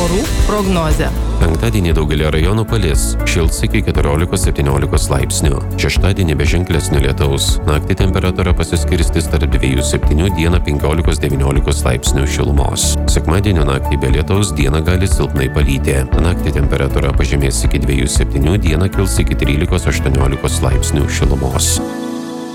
orų prognozė. Penktadienį daugelį rajonų palis, šils iki 14–17 laipsnių. Šeštadienį be ženklesnio lietaus. Naktį temperatūra pasiskirstys tarp 2–7, dieną 15–19 laipsnių šilumos. Sekmadienio naktį be lietaus, dieną gali silpnai palyti. Naktį temperatūra pažemės iki 2–7, dieną kils iki 13–18 laipsnių šilumos.